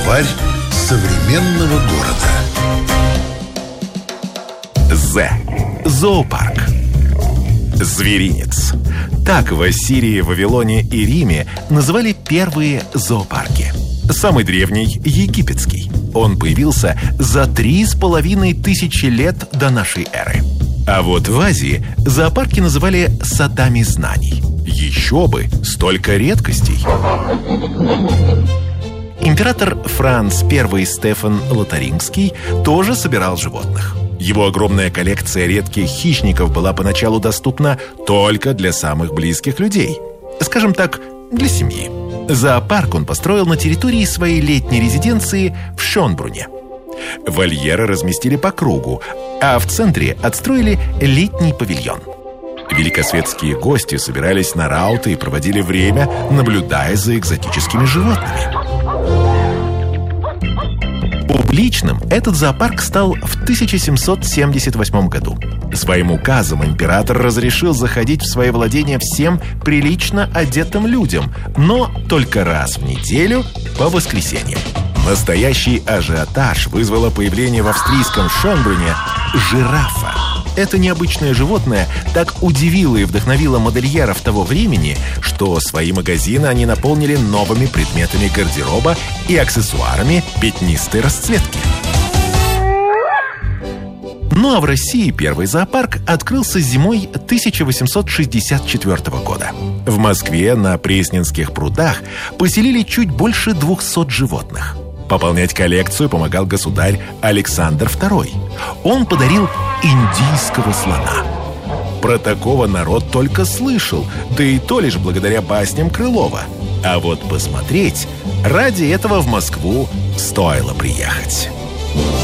Словарь современного города. Зоопарк. Зверинец. Так в Ассирии, Вавилоне и Риме называли первые зоопарки. Самый древний – египетский. Он появился за 3500 лет до нашей эры. А вот в Азии зоопарки называли садами знаний. Еще бы, столько редкостей. Император Франц I Стефан Лотарингский тоже собирал животных. Его огромная коллекция редких хищников была поначалу доступна только для самых близких людей. Скажем так, для семьи. Зоопарк он построил на территории своей летней резиденции в Шонбруне. Вольеры разместили по кругу, а в центре отстроили летний павильон. Великосветские гости собирались на рауты и проводили время, наблюдая за экзотическими животными. Публичным этот зоопарк стал в 1778 году. Своим указом император разрешил заходить в свои владения всем прилично одетым людям, но только раз в неделю по воскресеньям. Настоящий ажиотаж вызвало появление в австрийском Шонбруне жирафа. Это необычное животное так удивило и вдохновило модельеров того времени, что свои магазины они наполнили новыми предметами гардероба и аксессуарами пятнистой расцветки. Ну а в России первый зоопарк открылся зимой 1864 года. В Москве на Пресненских прудах поселили чуть больше 200 животных. Пополнять коллекцию помогал государь Александр II. Он подарил индийского слона. Про такого народ только слышал, да и то лишь благодаря басням Крылова. А вот посмотреть ради этого в Москву стоило приехать.